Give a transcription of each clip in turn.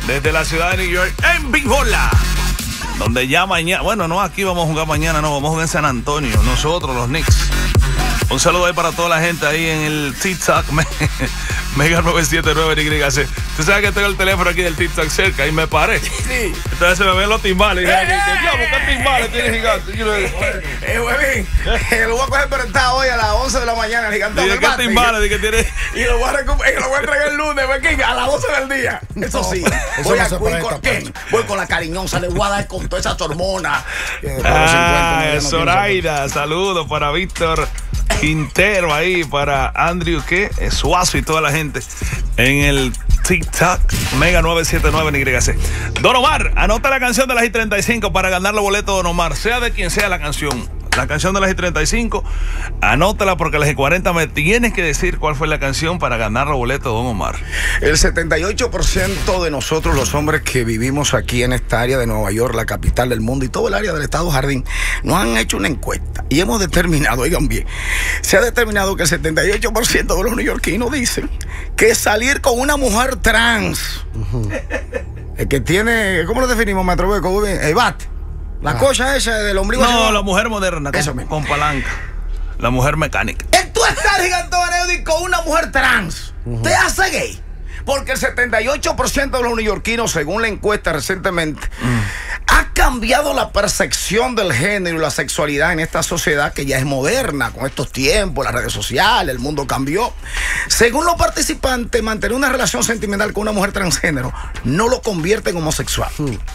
desde la ciudad de New York, en Bijola, donde ya mañana, bueno, no aquí vamos a jugar mañana, no, vamos a jugar en San Antonio, nosotros los Knicks. Un saludo ahí para toda la gente ahí en el TikTok, Mega 979 YC. Tú sabes que tengo el teléfono aquí del TikTok cerca y me paré. Sí. Entonces se me ven los timbales. Y dije, ¿qué timbales tiene gigante? Huevín, lo voy a coger prestado hoy a las 11 de la mañana, el gigante. ¿Qué timbales que tiene? Y lo voy a entregar el lunes, a las 12 del día. Eso sí, voy con la cariñosa, le voy a dar con todas esas hormonas. Zoraida, saludos para Víctor Quintero ahí, para Andrew Suazo y toda la gente en el TikTok Mega 979 en YC. Don Omar, anota la canción de las I-35 para ganar los boletos de Don Omar, sea de quien sea la canción. La canción de las I-35, anótala porque a las I-40 me tienes que decir cuál fue la canción para ganar los boletos de Don Omar. El 78% de nosotros, los hombres que vivimos aquí en esta área de Nueva York, la capital del mundo y todo el área del estado Jardín, nos han hecho una encuesta y hemos determinado, oigan bien, se ha determinado que el 78% de los neoyorquinos dicen que salir con una mujer trans, el que tiene, ¿cómo lo definimos, maestro Beco? Bate. La cosa esa del ombligo. No, la mujer moderna, con palanca. La mujer mecánica. Tú estás gigante con una mujer trans. Te hace gay. Porque el 78% de los neoyorquinos, según la encuesta recientemente, ha cambiado la percepción del género y la sexualidad en esta sociedad que ya es moderna con estos tiempos, las redes sociales, el mundo cambió. Según los participantes, mantener una relación sentimental con una mujer transgénero no lo convierte en homosexual.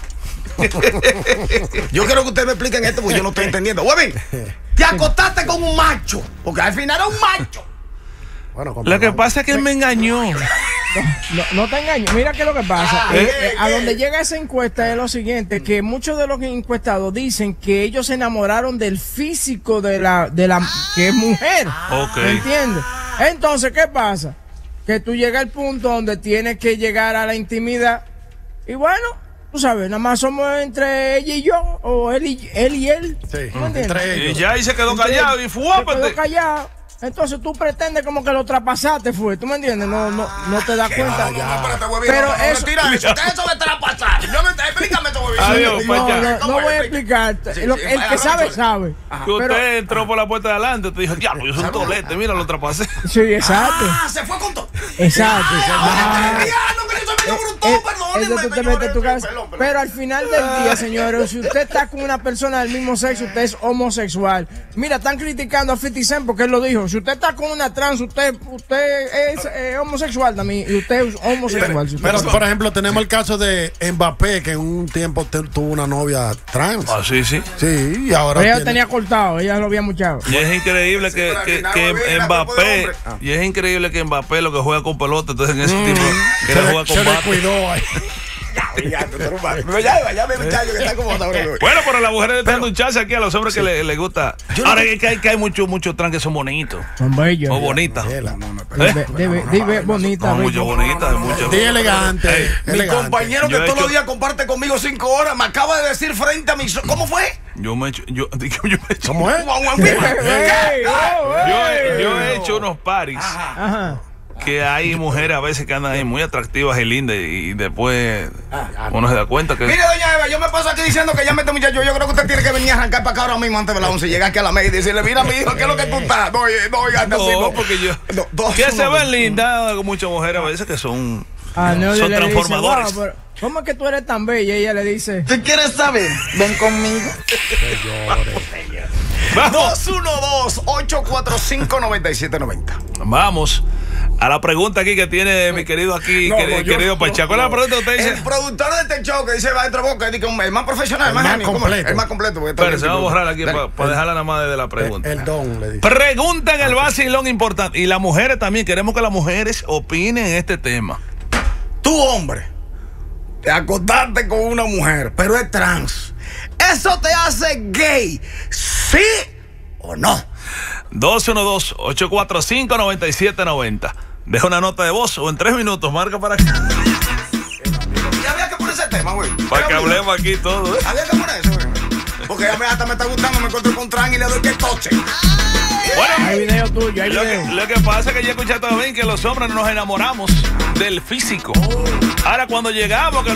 Yo quiero que ustedes me expliquen esto porque yo no estoy entendiendo. Güey, te acostaste con un macho, porque al final era un macho. Bueno, lo que pasa es que él me engañó. No te engaño. Mira qué es lo que pasa. A donde llega esa encuesta es lo siguiente, que muchos de los encuestados dicen que ellos se enamoraron del físico de la que es mujer. ¿Me entiendes? Entonces, ¿qué pasa? Que tú llegas al punto donde tienes que llegar a la intimidad y bueno, tú sabes, nada más somos entre ella y yo, o él y él. Sí, entre ellos. Y ya ahí se quedó callado y fuápate. Se quedó callado. Entonces tú pretendes como que lo traspasaste, ¿tú me entiendes? No te das cuenta. Pero eso... Eso me traspasar. Explícame eso, huevito. No voy a explicarte. El que sabe, sabe. Que usted entró por la puerta de adelante y te dijo, diablo, yo soy un tolete, mira, lo traspasé. Sí, exacto. Se fue con todo. Exacto. Pero al final del día, señores, si usted está con una persona del mismo sexo, usted es homosexual. Mira, están criticando a 50 Cent porque él lo dijo. Si usted está con una trans, usted es homosexual también. Y usted es homosexual. Pero, por ejemplo, tenemos el caso de Mbappé, que en un tiempo tuvo una novia trans. Ah, sí. Sí, y ahora. Pero ella tenía cortado, ella lo había muchado. Y es increíble que Mbappé. Y es increíble que Mbappé lo que juega con pelota, entonces en ese tipo que juega con bate. Cuidó ahí. Bueno, pero las mujeres están dando un chance aquí a los hombres que les gusta. Ahora que hay muchos trans que son bonitos. Son bellos. O bonitas. Bonita. Mucho bonitas. Sí, elegante. Mi compañero que todos los días comparte conmigo 5 horas me acaba de decir frente a mi... ¿Cómo fue? ¿Cómo es? Yo he hecho unos paris. Ajá. Que hay mujeres a veces que andan ahí muy atractivas y lindas y después uno se da cuenta que... Mire, doña Eva, yo me paso aquí diciendo que llame a este muchacho. Yo creo que usted tiene que venir a arrancar para acá ahora mismo antes de las 11 y llegar aquí a la media y decirle, mira, mi hijo, ¿qué es lo que tú estás? No, porque yo... que se ven lindas con muchas mujeres a veces que son transformadores. Dice, ¿cómo es que tú eres tan bella? Y ella le dice, ¿tú quieres saber? Ven conmigo. 212-845-9790. Vamos a la pregunta aquí que tiene mi querido querido Pachaco. ¿Cuál es la pregunta que usted dice? El productor de este show que dice va dentro de boca, dice el más profesional, el más completo. El más completo. Pero se va a borrar aquí para dejarla nada más de la pregunta. El don, le dice. Pregunta en el vacilón importante. Y las mujeres también, queremos que las mujeres opinen en este tema. Tú, hombre, te acostaste con una mujer, pero es trans. ¿Eso te hace gay? ¿Sí o no? 212-845-9790. Deja una nota de voz o en 3 minutos, marca para acá. Ya había que poner ese tema, güey. Para que hablemos aquí todo, ¿eh? Había que poner eso, güey. Porque ya hasta me está gustando, me encontré con trans y le doy que toche. Bueno, hay video tuyo, hay video. Lo que pasa es que ya escuchaste bien que los hombres nos enamoramos del físico. Ahora cuando llegamos, que